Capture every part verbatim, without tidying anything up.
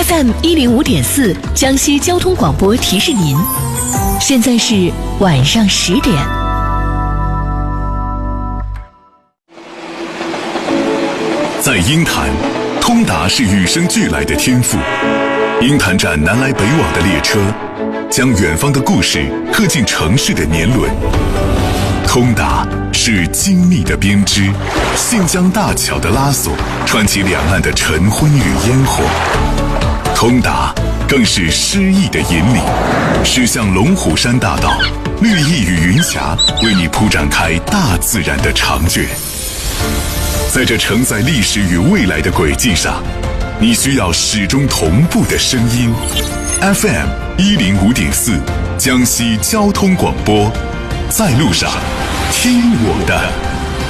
F M 一零五点四江西交通广播提示您，现在是晚上十点。 在鹰潭，通达是与生俱来的天赋。鹰潭站南来北往的列车，将远方的故事刻进城市的年轮。通达是精密的编织，信江大桥的拉索，串起两岸的晨昏与烟火。通达更是诗意的引领，驶向龙虎山大道，绿意与云霞为你铺展开大自然的长卷。在这承载历史与未来的轨迹上，你需要始终同步的声音。F M 一零五点四，江西交通广播，在路上，听我的。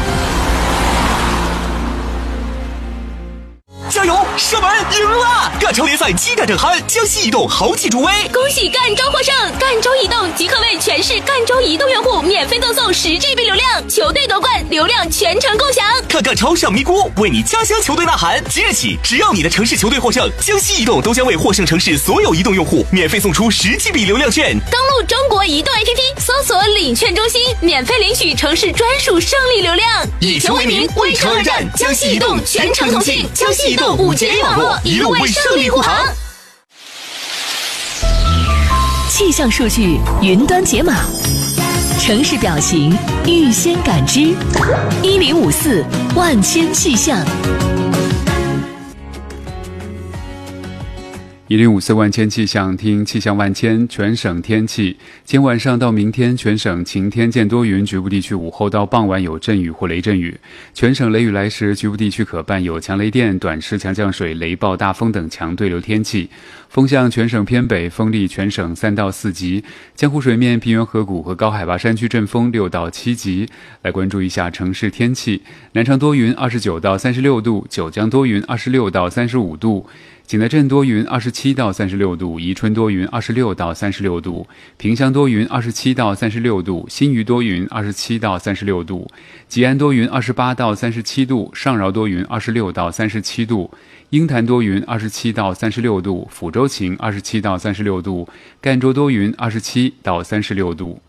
加油！射门赢了！赣州联赛激战正酣，江西移动豪气助威。 恭喜赣州获胜！赣州移动即刻为全市赣州移动用户免费赠送十 G B 流量，球队夺冠，流量全程共享。 看赣超上咪咕，为你家乡球队呐喊！即日起，只要你的城市球队获胜，江西移动都将为获胜城市所有移动用户免费送出十 G B 流量券。 登录中国移动 A P P， 搜索领券中心，免费领取城市专属胜利流量。 以球为名，为城而战，江西移动全程同庆，江西移动五 G A 网络，一路为胜利护航。 气象数据云端解码，城市表情预先感知，一零五四万千气象。 一零五四万千气象，听气象万千。全省天气，今晚上到明天全省晴天见多云，局部地区午后到傍晚有阵雨或雷阵雨。全省雷雨来时，局部地区可伴有强雷电、短时强降水、雷暴大风等强对流天气。风向全省偏北，风力全省三到四级。江湖水面、平原河谷和高海拔山区阵风六到七级。来关注一下城市天气：南昌多云，二十九到三十六度；九江多云，二十六到三十五度；景德镇多云，二十七到三十六度；宜春多云，二十六到三十六度；萍乡多云，二十七到三十六度；新余多云，二十七到三十六度；吉安多云，二十八到三十七度；上饶多云，二十六到三十七度；鹰潭多云，二十七到三十六度；抚州晴，二十七到三十六度；赣州多云，二十七到三十六度。